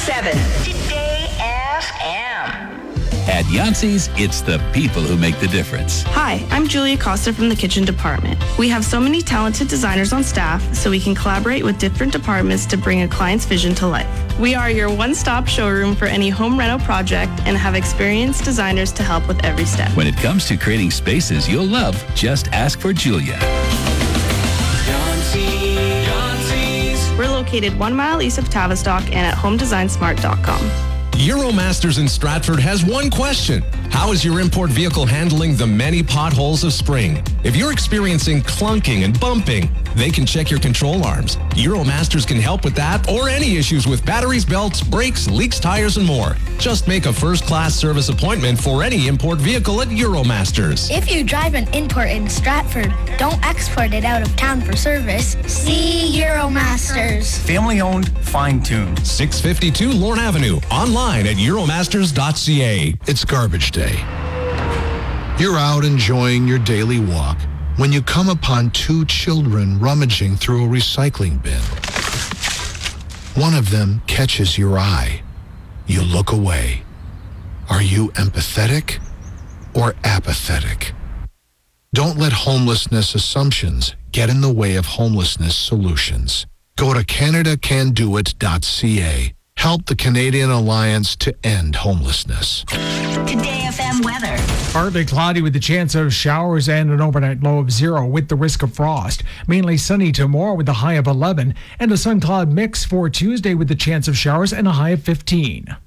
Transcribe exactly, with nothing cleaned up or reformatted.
seven. Today F M. At Yancey's, it's the people who make the difference. Hi, I'm Julia Costa from the kitchen department. We have so many talented designers on staff, so we can collaborate with different departments to bring a client's vision to life. We are your one-stop showroom for any home rental project and have experienced designers to help with every step. When it comes to creating spaces you'll love, just ask for Julia. We're located one mile east of Tavistock and at home design smart dot com. Euromasters in Stratford has one question. How is your import vehicle handling the many potholes of spring? If you're experiencing clunking and bumping, they can check your control arms. Euromasters can help with that or any issues with batteries, belts, brakes, leaks, tires, and more. Just make a first-class service appointment for any import vehicle at Euromasters. If you drive an import in Stratford, don't export it out of town for service. See Euromasters. Family-owned, fine-tuned. six fifty-two Lorne Avenue. Online at euromasters dot c a. It's garbage day. You're out enjoying your daily walk when you come upon two children rummaging through a recycling bin. One of them catches your eye. You look away. Are you empathetic or apathetic? Don't let homelessness assumptions get in the way of homelessness solutions. Go to canada can do it dot c a. Help the Canadian Alliance to end homelessness. Today F M weather. Partly cloudy with the chance of showers and an overnight low of zero with the risk of frost. Mainly sunny tomorrow with a high of eleven and a sun cloud mix for Tuesday with the chance of showers and a high of fifteen.